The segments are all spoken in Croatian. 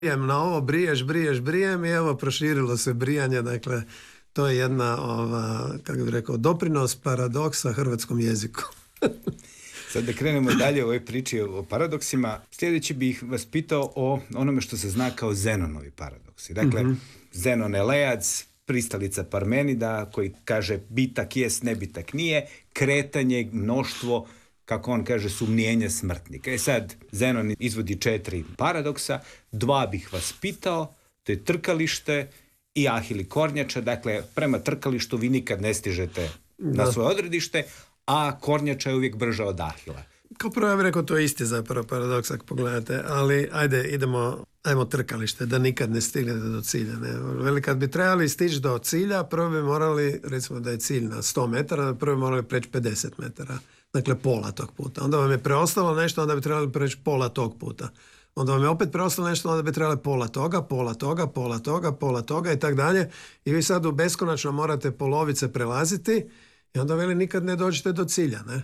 brijem na ovo, brijem i evo proširilo se brijanje, dakle to je jedna, kako bih rekao, doprinos paradoksa hrvatskom jeziku. Sad da krenemo dalje u ovoj priči o paradoksima, sljedeći bih vas pitao o onome što se zna kao Zenonovi paradoksi. Dakle, Zenon Eleac, pristalica Parmenida, koji kaže bitak jest, nebitak nije, kretanje, mnoštvo, kako on kaže, sumnjenje smrtnika. Sad, Zenon izvodi 4 paradoksa, 2 bih vas pitao, to je trkalište i Ahil i kornjača. Dakle, prema trkalištu vi nikad ne stižete na svoje odredište, a kornjača je uvijek brža od Ahila. Kao prvo ja bih rekao, to je isti zapravo paradoks ako pogledate, ali ajmo trkalište, da nikad ne stignete do cilja. Ne? Veli, kad bi trebali stići do cilja, prvo bi morali, recimo da je cilj na 100 metara, prvo bi morali preći 50 metara, dakle pola tog puta. Onda vam je preostalo nešto, onda bi trebali preći pola tog puta. Onda vam je opet preostalo nešto, onda bi trebali pola toga i tak dalje. I vi sad u beskonačno morate polovice prelaziti i onda veli nikad ne dođete do cilja, ne?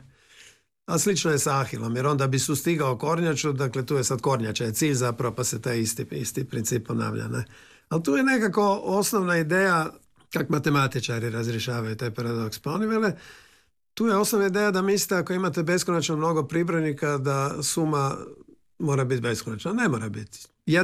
A slično je sa Ahilom, jer onda bi sustigao kornjaču, dakle tu je sad kornjača je cilj zapravo, pa se taj isti princip ponavlja, ne? Ali tu je nekako osnovna ideja, kako matematičari razrješavaju taj paradoks, pa oni vele, tu je osnovna ideja da mislite ako imate beskonačno mnogo pribrojnika da suma mora biti beskonačna. Ne mora biti.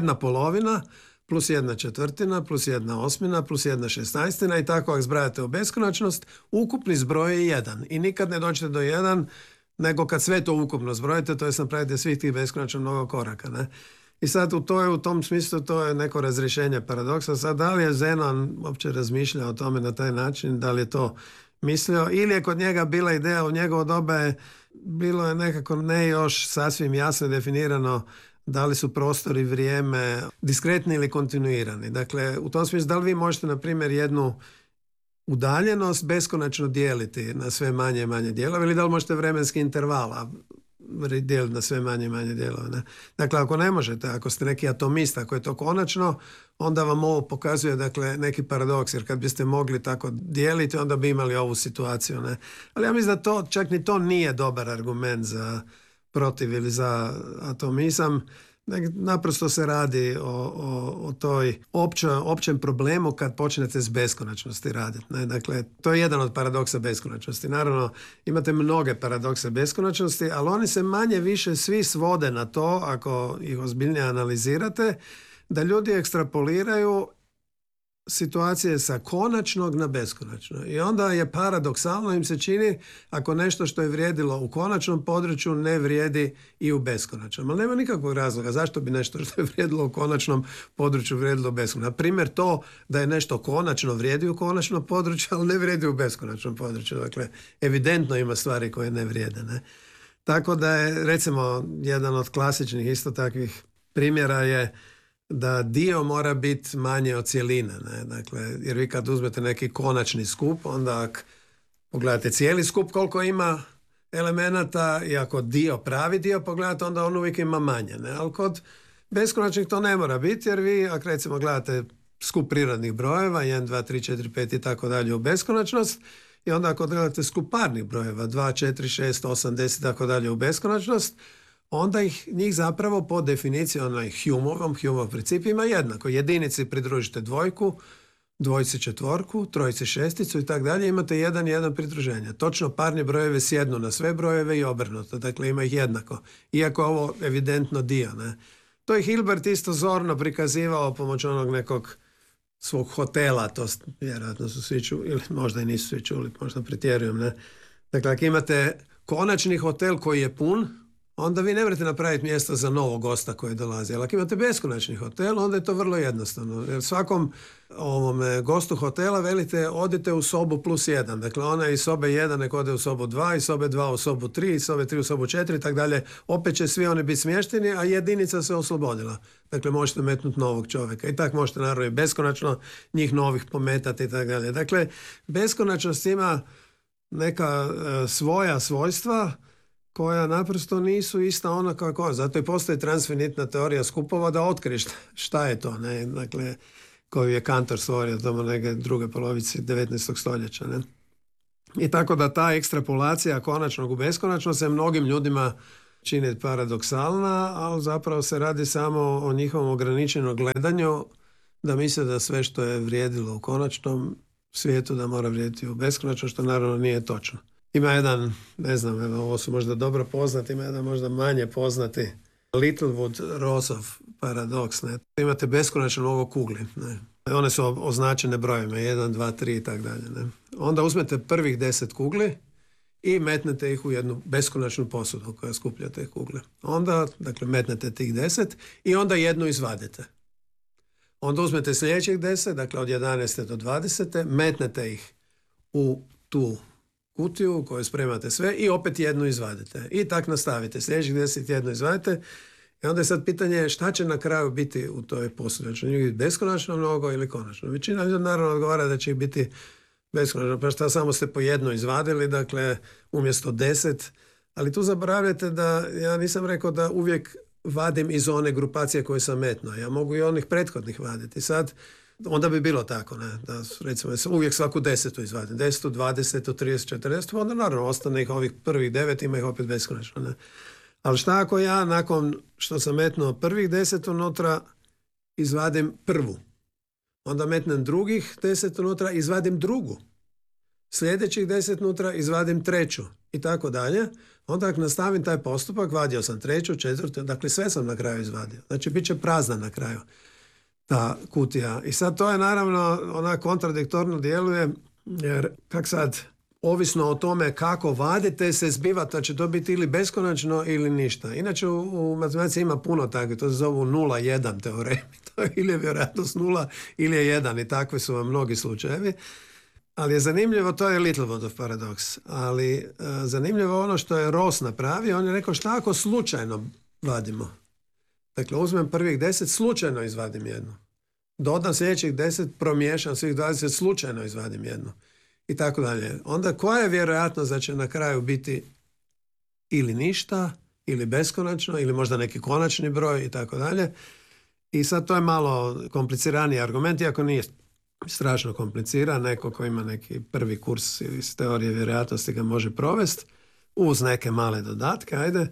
1/2 plus 1/4 plus 1/8 plus 1/16 i tako ako zbrajate u beskonačnost, ukupni zbroj je 1 i nikad ne dođete do 1 nego kad sve to ukupno zbrojite, to je napravite svih tih beskonačno mnogo koraka. Ne? I sad u tom smislu to je neko razrješenje paradoksa. Sad da li je Zenon uopće razmišljao o tome na taj način, da li je to mislio ili je kod njega bila ideja, u njegovo doba je bilo je nekako ne još sasvim jasno definirano da li su prostor i vrijeme diskretni ili kontinuirani. Dakle, u tom smislu da li vi možete, na primjer, jednu udaljenost beskonačno dijeliti na sve manje i manje dijelove ili da li možete vremenski interval dijeliti na sve manje i manje dijelove. Ne? Dakle, ako ne možete, ako ste neki atomist, ako je to konačno, onda vam ovo pokazuje, dakle, neki paradoks, jer kad biste mogli tako dijeliti, onda bi imali ovu situaciju. Ne? Ali ja mislim da to, čak ni to nije dobar argument za protiv ili za atomizam. Naprosto se radi o toj općem problemu kad počnete s beskonačnosti raditi. Ne? Dakle, to je jedan od paradoksa beskonačnosti. Naravno, imate mnoge paradokse beskonačnosti, ali oni se manje više svi svode na to, ako ih ozbiljnije analizirate, da ljudi ekstrapoliraju situacije sa konačnog na beskonačno. I onda je paradoksalno im se čini ako nešto što je vrijedilo u konačnom području ne vrijedi i u beskonačnom. Ali nema nikakvog razloga zašto bi nešto što je vrijedilo u konačnom području vrijedilo u beskonačnom. Na primjer to da je nešto konačno vrijedi u konačnom području, ali ne vrijedi u beskonačnom području. Dakle, evidentno ima stvari koje ne vrijede. Ne? Tako da je, recimo, jedan od klasičnih isto takvih primjera je da dio mora biti manje od cjeline. Ne? Dakle, jer vi kad uzmete neki konačni skup, onda ako pogledate cijeli skup koliko ima elemenata i ako pravi dio pogledate, onda on uvijek ima manje. Ne? Ali kod beskonačnih to ne mora biti, jer vi ako recimo gledate skup prirodnih brojeva, 1, 2, 3, 4, 5 i tako dalje u beskonačnost, i onda ako gledate skup parnih brojeva, 2, 4, 6, 8, 10 i tako dalje u beskonačnost, onda njih zapravo po definiciji Humeov princip ima jednako. Jedinici pridružite dvojku, dvojci četvorku, trojici šesticu i tako dalje, imate jedan pridruženje. Točno parni brojevi sjednu na sve brojeve i obrnuto, dakle ima ih jednako. Iako je ovo evidentno dio. Ne? To je Hilbert isto zorno prikazivao pomoću onog nekog svog hotela, to vjerojatno su svi čuli, ili možda i nisu svi čuli, možda pretjerujem. Ne? Dakle, ako imate konačni hotel koji je pun, onda vi ne morate napraviti mjesto za novog gosta koji dolazi. Ali ako imate beskonačni hotel, onda je to vrlo jednostavno. Jer svakom gostu hotela velite odite u sobu +1. Dakle, ona iz sobe 1 nek ode u sobu 2, iz sobe 2 u sobu 3, iz sobe 3 u sobu 4 i tako dalje. Opet će svi oni biti smješteni, a jedinica se oslobodila. Dakle, možete metnuti novog čovjeka. I tako možete naravno i beskonačno njih novih pometati i tako dalje. Dakle, beskonačnost ima neka svoja svojstva koja naprosto nisu ista ona kako. Zato i postoji transfinitna teorija skupova da otkriješ šta je to. Ne? Dakle, koju je Kantor stvorio tamo neke druge polovici 19. stoljeća. Ne? I tako da ta ekstrapolacija konačnog u beskonačno se mnogim ljudima čini paradoksalna, ali zapravo se radi samo o njihovom ograničenom gledanju, da misle da sve što je vrijedilo u konačnom svijetu da mora vrijediti u beskonačnom, što naravno nije točno. Ima jedan, ne znam, ovo su možda dobro poznati, ima jedan možda manje poznati Littlewood-Rossov paradoks. Ne? Imate beskonačno mnogo kugli. Ne? One su označene brojima, 1, 2, 3 i tako dalje. Ne? Onda uzmete prvih 10 kugli i metnete ih u jednu beskonačnu posudu koja skuplja te kugle. Onda, dakle, metnete tih 10 i onda jednu izvadite. Onda uzmete sljedećih 10, dakle od 11. do 20. metnete ih u tu kutiju u kojoj spremate sve i opet jednu izvadite. I tak nastavite. Sljedećih 10 jednu izvadite. I onda je sad pitanje šta će na kraju biti u toj posudi. Će njih biti beskonačno mnogo ili konačno. Većina naravno odgovara da će ih biti beskonačno. Pa šta samo ste po jednu izvadili, dakle umjesto 10. Ali tu zaboravljate da ja nisam rekao da uvijek vadim iz one grupacije koje sam metnuo. Ja mogu i onih prethodnih vaditi. Sad, onda bi bilo tako, ne? Da recimo uvijek svaku 10 izvadim. 10, 20, 30, 40, onda naravno ostane ih ovih prvih 9, ima ih opet beskonačno. Ne? Ali šta ako ja nakon što sam metnuo prvih 10 unutra izvadim prvu? Onda metnem drugih 10 unutra, izvadim drugu. Sljedećih 10 unutra izvadim treću i tako dalje. Onda ako nastavim taj postupak, vadio sam treću, četvrtu, dakle sve sam na kraju izvadio. Znači bit će prazna na kraju ta kutija. I sad to je naravno ona kontradiktorno djeluje, jer kak sad, ovisno o tome kako vadite se zbiva da će to biti ili beskonačno ili ništa. Inače u matematici ima puno takvih, to se zovu 0-1 teoremi. To je ili je vjerojatnost 0 ili je 1 i takvi su vam mnogi slučajevi. Ali je zanimljivo, to je Littlewoodov paradoks, ali zanimljivo ono što je Ross napravio, on je rekao šta ako slučajno vadimo. Dakle, uzmem prvih 10, slučajno izvadim jednu. Dodam sljedećih 10, promiješam svih 20, slučajno izvadim jednu. I tako dalje. Onda koja je vjerojatnost da će na kraju biti ili ništa, ili beskonačno, ili možda neki konačni broj i tako dalje. I sad to je malo kompliciraniji argument, iako nije strašno kompliciran. Neko ko ima neki prvi kurs iz teorije vjerojatnosti ga može provesti uz neke male dodatke, ajde.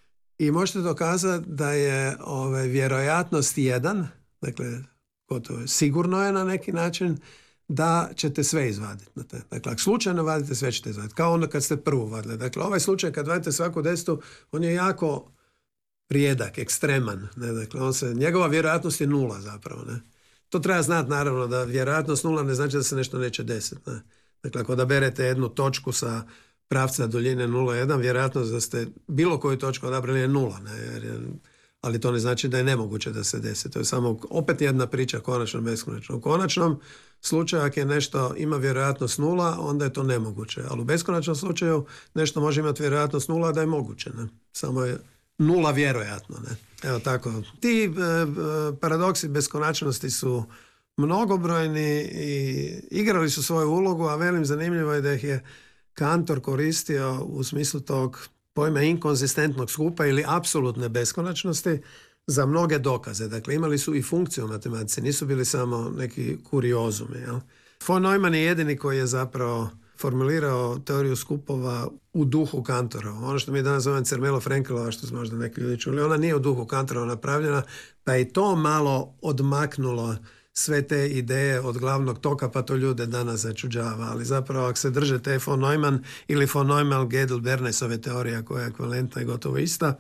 I možete dokazati da je vjerojatnost 1, dakle, gotovo sigurno je na neki način, da ćete sve izvaditi. Dakle, ako slučajno vadite, sve ćete izvaditi. Kao onda kad ste prvu vadili. Dakle, ovaj slučaj kad vadite svaku 10, on je jako rijedak, ekstreman. Ne? Dakle, njegova vjerojatnost je 0 zapravo. Ne? To treba znati naravno da vjerojatnost 0 ne znači da se nešto neće desiti. Ne? Dakle, ako odaberete jednu točku sa pravca duljine 0,1, vjerojatnost da ste bilo koju točku odabrali je 0. Ne? Ali to ne znači da je nemoguće da se desi. To je samo opet jedna priča konačnom, beskonačnom. U konačnom slučaju ako je nešto ima vjerojatnost 0, onda je to nemoguće. Ali u beskonačnom slučaju nešto može imati vjerojatnost 0 da je moguće. Ne? Samo je 0 vjerojatno. Ne? Evo tako. Ti paradoksi beskonačnosti su mnogobrojni i igrali su svoju ulogu, a velim zanimljivo je da ih je Kantor koristio u smislu tog pojma inkonzistentnog skupa ili apsolutne beskonačnosti za mnoge dokaze. Dakle, imali su i funkciju u matematici, nisu bili samo neki kuriozumi. Jel? Von Neumann je jedini koji je zapravo formulirao teoriju skupova u duhu Kantorova. Ono što mi danas zovem Zermelo-Frenkelova, što smo možda neki ljudi čuli, ona nije u duhu Kantorova napravljena, pa je to malo odmaknulo sve te ideje od glavnog toka, pa to ljude danas začuđava. Ali zapravo ako se drže te von Neumann ili von Neumann-Gödel-Bernesove teorija koja je ekvivalentna i gotovo ista,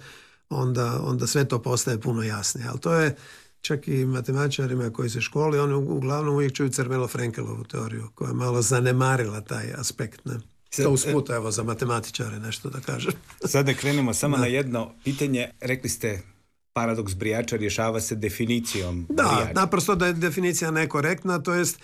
onda sve to postaje puno jasnije. Ali to je čak i matematičarima koji se školi, oni uglavnom uvijek čuju Zermelo-Frenkelovu teoriju koja je malo zanemarila taj aspekt. Ne? To usput, evo, za matematičare nešto da kažem. Sad da krenemo samo na jedno pitanje. Rekli ste paradoks brijača rješava se definicijom brijača. Da, naprosto da je definicija nekorektna, to jest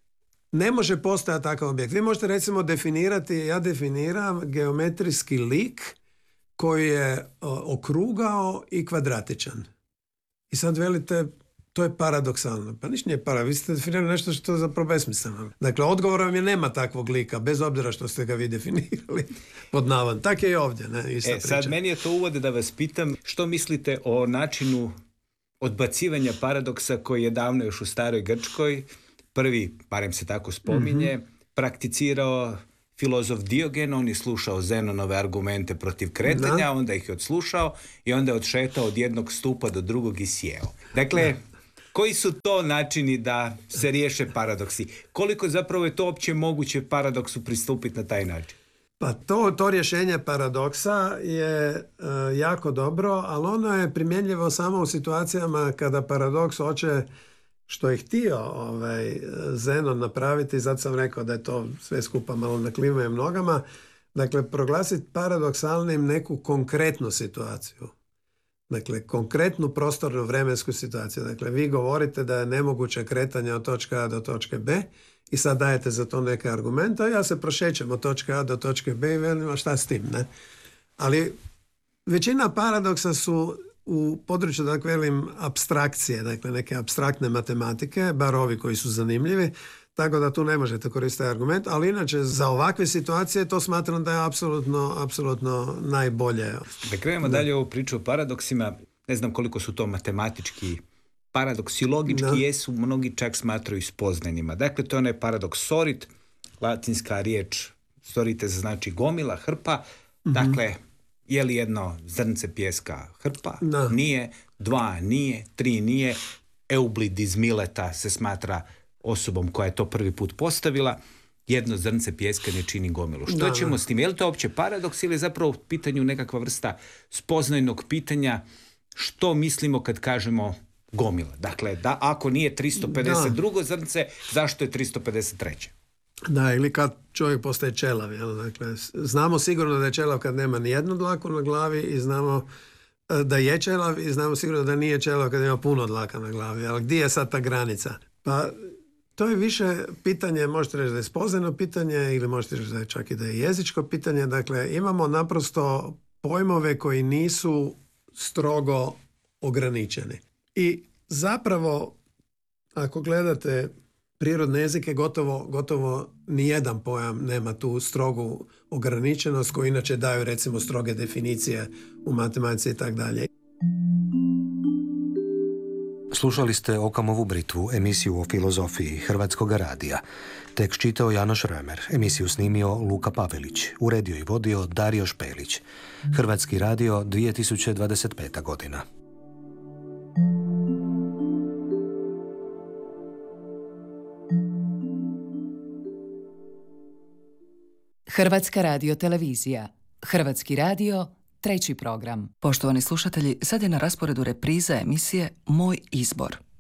ne može postojati takav objekt. Vi možete recimo definirati, ja definiram geometrijski lik koji je okrugao i kvadratičan. I sad velite, to je paradoksalno. Pa ništa nije paradoks, vi ste definirali nešto što je zapravo besmisleno. Dakle, odgovor vam je nema takvog lika, bez obzira što ste ga vi definirali pod navodom. Tak je i ovdje, ne? Ista priča. Sad meni je to uvode da vas pitam, što mislite o načinu odbacivanja paradoksa koji je davno još u staroj Grčkoj, prvi, barem se tako spominje, prakticirao filozof Diogen, on je slušao Zenonove argumente protiv kretanja, onda ih je odslušao i onda je odšetao od jednog stupa do drugog i sjeo. Dakle, koji su to načini da se riješe paradoksi? Koliko zapravo je to uopće moguće paradoksu pristupiti na taj način? Pa to rješenje paradoksa je jako dobro, ali ono je primjenjivo samo u situacijama kada paradoks hoće, što je htio Zenon napraviti, zato sam rekao da je to sve skupa malo na klimavim nogama, dakle proglasiti paradoksalnim neku konkretnu situaciju. Dakle, konkretnu prostornu vremensku situaciju. Dakle, vi govorite da je nemoguće kretanje od točke A do točke B i sad dajete za to neke argumente, a ja se prošećem od točke A do točke B i velim, a šta s tim, ne? Ali većina paradoksa su u području, dakle, velim, apstrakcije, dakle, neke apstraktne matematike, bar ovi koji su zanimljivi, tako da tu ne možete koristiti argument, ali inače za ovakve situacije to smatram da je apsolutno najbolje. Da krenemo dalje ovu priču o paradoksima, ne znam koliko su to matematički paradoksi, logički jesu, mnogi čak smatraju spoznanjima. Dakle, to je onaj paradoks sorit, latinska riječ sorite znači gomila, hrpa, dakle, je li jedno zrnce pijeska hrpa? Nije. 2 nije, 3 nije. Eublid iz Mileta se smatra osobom koja je to prvi put postavila. Jedno zrnce pijeska ne čini gomilu. Što ćemo s tim? Je li to uopće paradoks ili je zapravo u pitanju nekakva vrsta spoznajnog pitanja što mislimo kad kažemo gomila? Dakle, da ako nije 352. zrnce, zašto je 353. Da, ili kad čovjek postaje čelav. Dakle, znamo sigurno da je čelav kad nema ni jednu dlaku na glavi i znamo da je čelav i znamo sigurno da nije čelav kad ima puno dlaka na glavi. Ali gdje je sad ta granica? Pa to je više pitanje, možete reći da je spoznajno pitanje ili možete reći da je čak i da je jezičko pitanje. Dakle, imamo naprosto pojmove koji nisu strogo ograničeni. I zapravo, ako gledate prirodne jezike, gotovo nijedan pojam nema tu strogu ograničenost koju inače daju recimo stroge definicije u matematici i tako dalje. Slušali ste Okamovu britvu, emisiju o filozofiji Hrvatskog radija. Tekst čitao Janoš Römer, emisiju snimio Luka Pavelić, uredio i vodio Dario Špelić. Hrvatski radio, 2025. godina. Hrvatska radiotelevizija. Hrvatski radio, 3. program. Poštovani slušatelji, sad je na rasporedu repriza emisije Moj izbor.